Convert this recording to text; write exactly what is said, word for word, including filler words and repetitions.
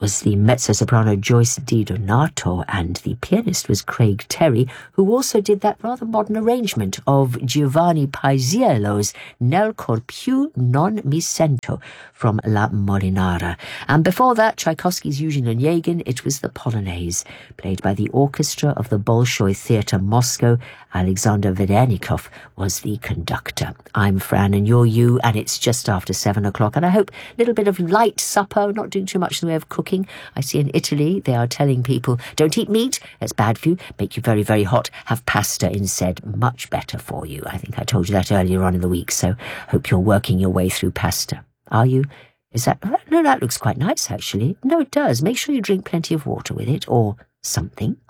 was the mezzo-soprano Joyce DiDonato, and the pianist was Craig Terry, who also did that rather modern arrangement of Giovanni Paisiello's Nel cor più non mi sento from La Molinara. And before that, Tchaikovsky's Eugene Onegin. It was the Polonaise, played by the orchestra of the Bolshoi Theatre Moscow. Alexander Verenikov was the conductor. I'm Fran, and you're you, and it's just after seven o'clock, and I hope a little bit of light supper, not doing too much in the way of cooking. I see in Italy they are telling people, don't eat meat, it's bad for you, make you very, very hot, have pasta instead, much better for you. I think I told you that earlier on in the week, so hope you're working your way through pasta. Are you? Is that... No, that looks quite nice, actually. No, it does. Make sure you drink plenty of water with it, or something.